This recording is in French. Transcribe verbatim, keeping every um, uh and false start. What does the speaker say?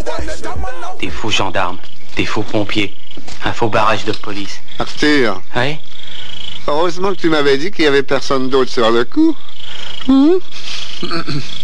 Des faux gendarmes, des faux pompiers, un faux barrage de police. Arthur. Oui? Heureusement que tu m'avais dit qu'il y avait personne d'autre sur le coup. Hum?